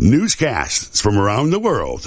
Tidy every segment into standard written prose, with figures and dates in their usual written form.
Newscasts from around the world.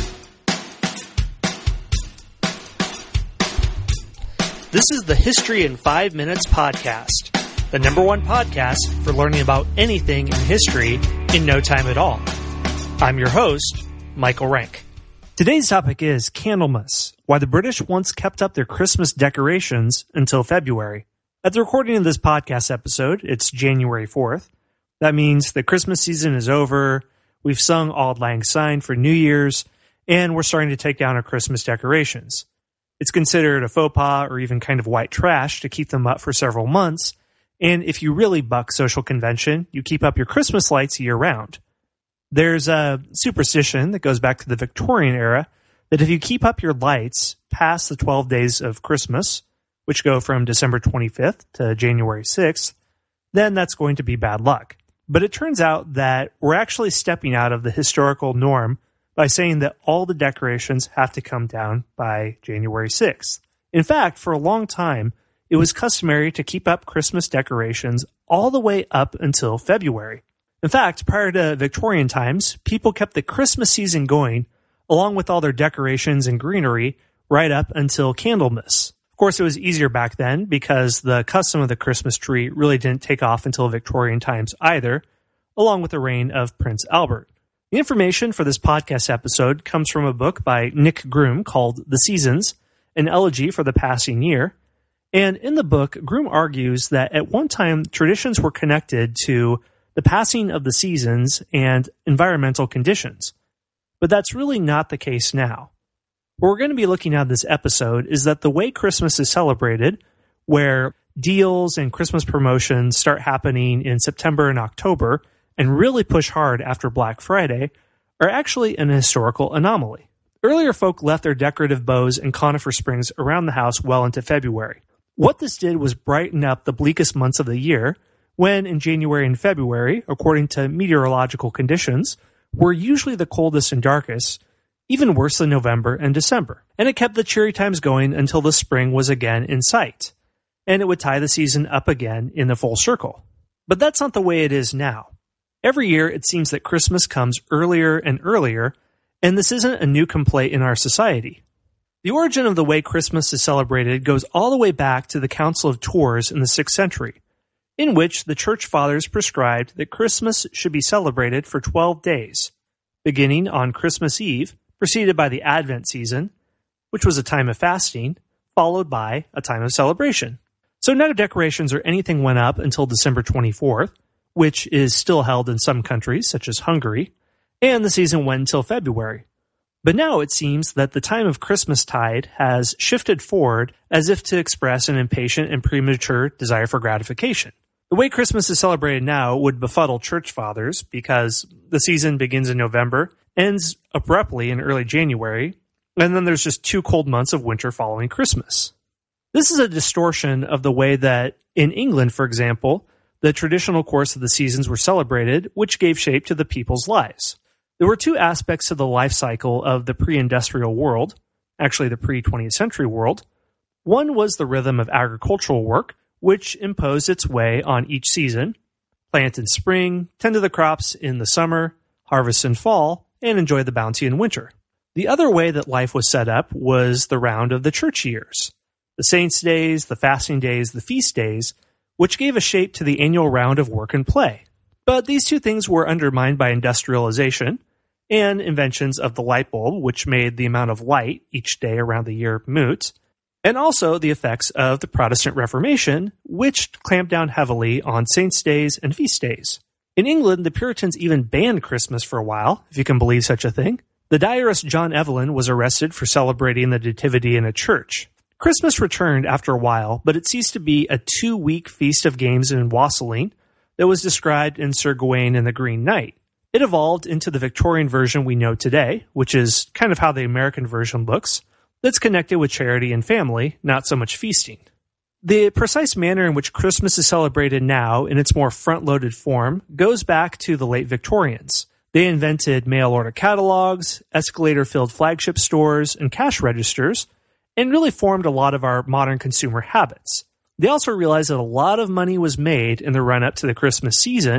This is the History in 5 Minutes podcast, the #1 podcast for learning about anything in history in no time at all. I'm your host, Michael Rank. Today's topic is Candlemas, why the British once kept up their Christmas decorations until February. At the recording of this podcast episode, it's January 4th. That means the Christmas season is over, we've sung Auld Lang Syne for New Year's, and we're starting to take down our Christmas decorations. It's considered a faux pas or even kind of white trash to keep them up for several months, and if you really buck social convention, you keep up your Christmas lights year-round. There's a superstition that goes back to the Victorian era that if you keep up your lights past the 12 days of Christmas, which go from December 25th to January 6th, then that's going to be bad luck. But it turns out that we're actually stepping out of the historical norm by saying that all the decorations have to come down by January 6th. In fact, for a long time, it was customary to keep up Christmas decorations all the way up until February. In fact, prior to Victorian times, people kept the Christmas season going, along with all their decorations and greenery, right up until Candlemas. Of course, it was easier back then because the custom of the Christmas tree really didn't take off until Victorian times either, along with the reign of Prince Albert. The information for this podcast episode comes from a book by Nick Groom called The Seasons, an elegy for the passing year. And in the book, Groom argues that at one time, traditions were connected to the passing of the seasons and environmental conditions. But that's really not the case now. What we're going to be looking at this episode is that the way Christmas is celebrated, where deals and Christmas promotions start happening in September and October, and really push hard after Black Friday, are actually an historical anomaly. Earlier folk left their decorative bows and conifer springs around the house well into February. What this did was brighten up the bleakest months of the year, when in January and February, according to meteorological conditions, were usually the coldest and darkest, even worse than November and December. And it kept the cheery times going until the spring was again in sight, and it would tie the season up again in the full circle. But that's not the way it is now. Every year, it seems that Christmas comes earlier and earlier, and this isn't a new complaint in our society. The origin of the way Christmas is celebrated goes all the way back to the Council of Tours in the 6th century, in which the Church Fathers prescribed that Christmas should be celebrated for 12 days, beginning on Christmas Eve, preceded by the Advent season, which was a time of fasting, followed by a time of celebration. So no decorations or anything went up until December 24th, which is still held in some countries, such as Hungary, and the season went until February. But now it seems that the time of Christmastide has shifted forward as if to express an impatient and premature desire for gratification. The way Christmas is celebrated now would befuddle church fathers because the season begins in November, ends abruptly in early January, and then there's just 2 cold months of winter following Christmas. This is a distortion of the way that in England, for example, the traditional course of the seasons were celebrated, which gave shape to the people's lives. There were 2 aspects to the life cycle of the pre-industrial world, actually the pre-20th century world. One was the rhythm of agricultural work, which imposed its way on each season: plant in spring, tend to the crops in the summer, harvest in fall, and enjoy the bounty in winter. The other way that life was set up was the round of the church years, the saints' days, the fasting days, the feast days, which gave a shape to the annual round of work and play. But these 2 things were undermined by industrialization and inventions of the light bulb, which made the amount of light each day around the year moot, and also the effects of the Protestant Reformation, which clamped down heavily on saints' days and feast days. In England, the Puritans even banned Christmas for a while, if you can believe such a thing. The diarist John Evelyn was arrested for celebrating the nativity in a church. Christmas returned after a while, but it ceased to be a 2-week feast of games and wassailing that was described in Sir Gawain and the Green Knight. It evolved into the Victorian version we know today, which is kind of how the American version looks, that's connected with charity and family, not so much feasting. The precise manner in which Christmas is celebrated now, in its more front-loaded form, goes back to the late Victorians. They invented mail-order catalogs, escalator-filled flagship stores, and cash registers, and really formed a lot of our modern consumer habits. They also realized that a lot of money was made in the run-up to the Christmas season,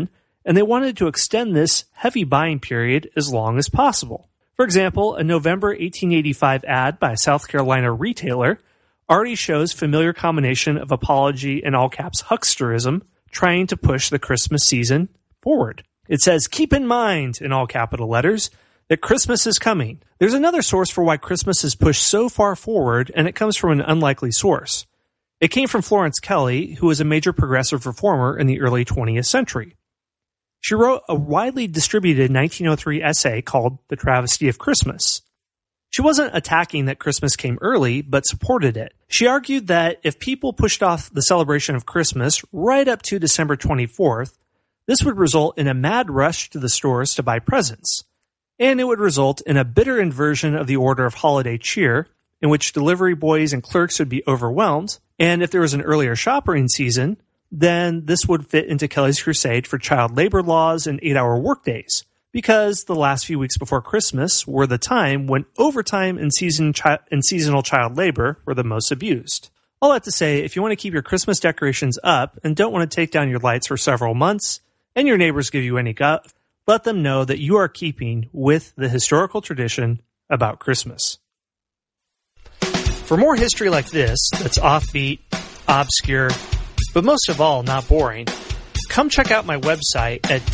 and they wanted to extend this heavy buying period as long as possible. For example, a November 1885 ad by a South Carolina retailer already shows familiar combination of apology and all-caps hucksterism trying to push the Christmas season forward. It says, "Keep in mind," in all capital letters, that Christmas is coming. There's another source for why Christmas is pushed so far forward, and it comes from an unlikely source. It came from Florence Kelley, who was a major progressive reformer in the early 20th century. She wrote a widely distributed 1903 essay called The Travesty of Christmas. She wasn't attacking that Christmas came early, but supported it. She argued that if people pushed off the celebration of Christmas right up to December 24th, this would result in a mad rush to the stores to buy presents. And it would result in a bitter inversion of the order of holiday cheer, in which delivery boys and clerks would be overwhelmed. And if there was an earlier shopping season, then this would fit into Kelley's crusade for child labor laws and 8-hour workdays, because the last few weeks before Christmas were the time when overtime and seasonal child labor were the most abused. All that to say, if you want to keep your Christmas decorations up and don't want to take down your lights for several months, and your neighbors give you any guff, let them know that you are keeping with the historical tradition about Christmas. For more history like this, that's offbeat, obscure, but most of all, not boring, come check out my website at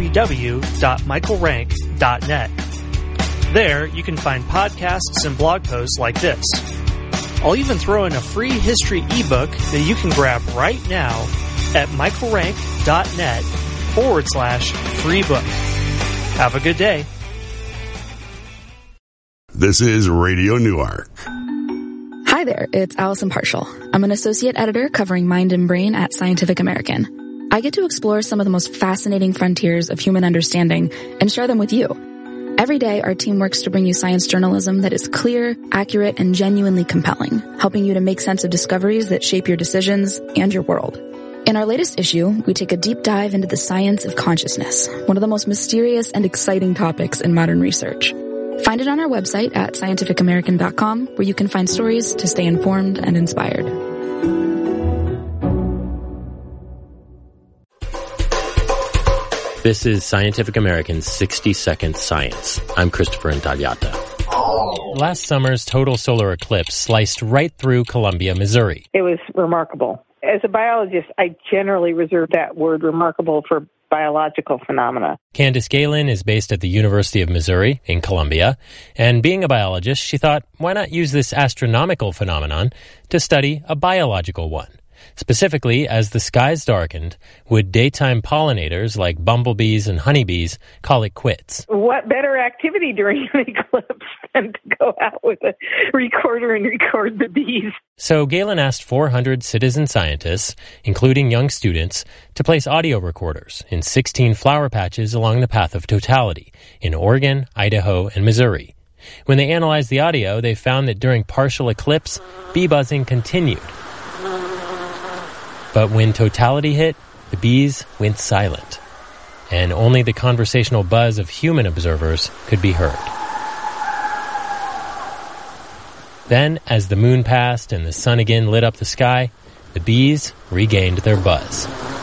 www.michaelrank.net. There, you can find podcasts and blog posts like this. I'll even throw in a free history ebook that you can grab right now at michaelrank.net/free book. Have a good day. This is Radio Newark. Hi there, it's Allison Partial. I'm an associate editor covering mind and brain at Scientific American. I get to explore some of the most fascinating frontiers of human understanding and share them with you. Every day, our team works to bring you science journalism that is clear, accurate, and genuinely compelling, helping you to make sense of discoveries that shape your decisions and your world. In our latest issue, we take a deep dive into the science of consciousness, one of the most mysterious and exciting topics in modern research. Find it on our website at scientificamerican.com, where you can find stories to stay informed and inspired. This is Scientific American's 60-Second Science. I'm Christopher Intagliata. Last summer's total solar eclipse sliced right through Columbia, Missouri. It was remarkable. As a biologist, I generally reserve that word remarkable for biological phenomena. Candace Galen is based at the University of Missouri in Columbia, and being a biologist, she thought, why not use this astronomical phenomenon to study a biological one? Specifically, as the skies darkened, would daytime pollinators like bumblebees and honeybees call it quits? What better activity during an eclipse than to go out with a recorder and record the bees? So Galen asked 400 citizen scientists, including young students, to place audio recorders in 16 flower patches along the path of totality in Oregon, Idaho, and Missouri. When they analyzed the audio, they found that during partial eclipse, bee buzzing continued. But when totality hit, the bees went silent, and only the conversational buzz of human observers could be heard. Then, as the moon passed and the sun again lit up the sky, the bees regained their buzz.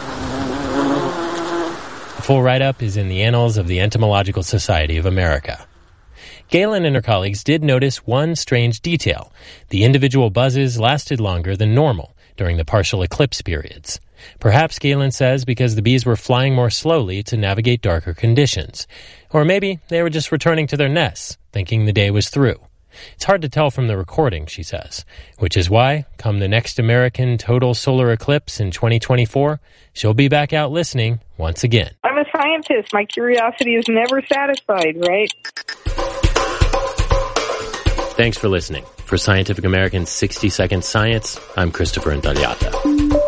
The full write-up is in the Annals of the Entomological Society of America. Galen and her colleagues did notice one strange detail. The individual buzzes lasted longer than normal during the partial eclipse periods. Perhaps, Galen says, because the bees were flying more slowly to navigate darker conditions. Or maybe they were just returning to their nests, thinking the day was through. It's hard to tell from the recording, she says, which is why, come the next American total solar eclipse in 2024, she'll be back out listening once again. I'm a scientist. My curiosity is never satisfied, right? Thanks for listening. For Scientific American's 60-Second Science, I'm Christopher Intagliata.